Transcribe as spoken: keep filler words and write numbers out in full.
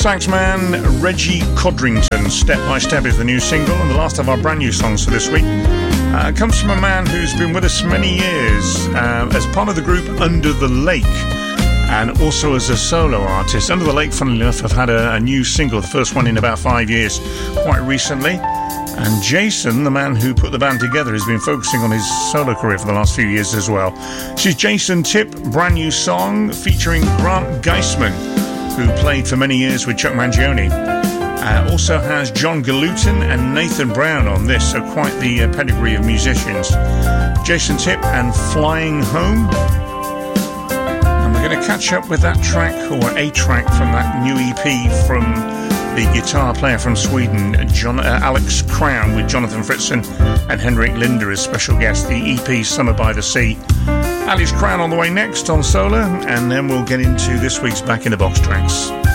Saxman, Reggie Codrington. Step by Step is the new single, and the last of our brand new songs for this week uh, comes from a man who's been with us many years uh, as part of the group Under the Lake, and also as a solo artist. Under the Lake, funnily enough, have had a, a new single, the first one in about five years, quite recently. And Jason, the man who put the band together, has been focusing on his solo career for the last few years as well. This is Jason Tip, brand new song featuring Grant Geisman, who played for many years with Chuck Mangione. Uh, also has John Galutin and Nathan Brown on this, so quite the uh, pedigree of musicians. Jason Tip and Flying Home. And we're going to catch up with that track, or a track from that new E P from the guitar player from Sweden, John, uh, Alex Crown, with Jonathan Fritzen and Henrik Linder as special guests. The E P Summer by the Sea. Alex Crown on the way next on Solar, and then we'll get into this week's Back in the Box tracks.